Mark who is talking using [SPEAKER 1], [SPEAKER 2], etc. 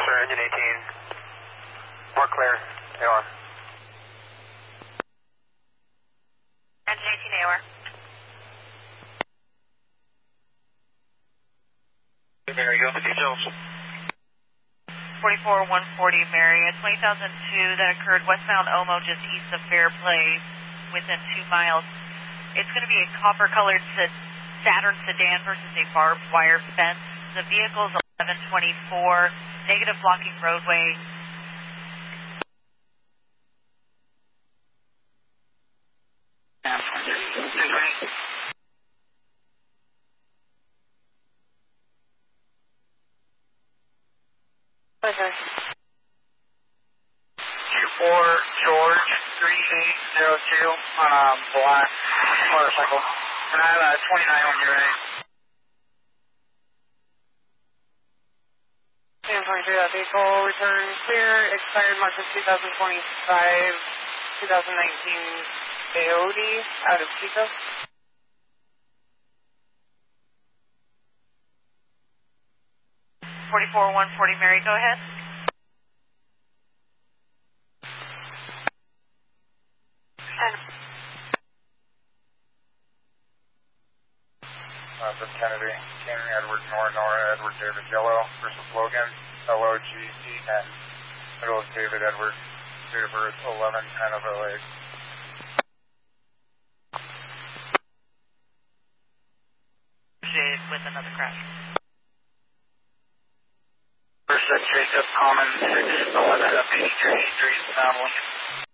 [SPEAKER 1] sir, engine 18. More clear, AOR.
[SPEAKER 2] Engine 18 AOR.
[SPEAKER 1] Mary, go with the details.
[SPEAKER 2] 44-140 Mary, a 20,002 that occurred westbound Omo just east of Fairplay within 2 miles. It's going to be a copper-colored Saturn sedan versus a barbed wire fence. The vehicle is 1124, negative blocking roadway.
[SPEAKER 1] Okay. 24 George 3802 on a black motorcycle. And I have a 29 on your right. 1023, that vehicle return clear, expired March of 2025, 2019 AOD out of Chico.
[SPEAKER 2] Forty-four 140 Mary, go ahead.
[SPEAKER 3] From Kennedy, King, Edward, Nora, Edward, David, Yellow versus Logan, LOGEN, middle of David, Edward, date of birth 11/10 of 08.
[SPEAKER 2] With another crash.
[SPEAKER 1] First, Jacob, Common, 611 up 83, Street, Lincoln.